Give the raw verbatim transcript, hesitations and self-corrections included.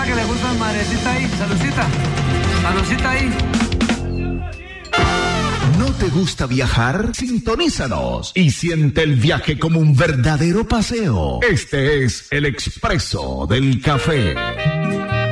que le gusta madrecita ahí. Saludcita. Saludcita ahí. ¿No te gusta viajar? Sintonízanos y siente el viaje como un verdadero paseo. Este es el Expreso del Café.